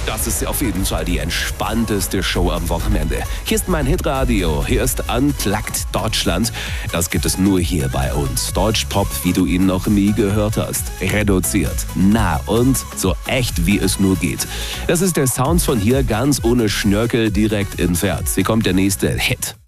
Das ist auf jeden Fall die entspannteste Show am Wochenende. Hier ist mein Hitradio, hier ist Unplugged Deutschland. Das gibt es nur hier bei uns. Deutschpop, wie du ihn noch nie gehört hast. Reduziert, nah und so echt wie es nur geht. Das ist der Sound von hier, ganz ohne Schnörkel, direkt ins Herz. Hier kommt der nächste Hit.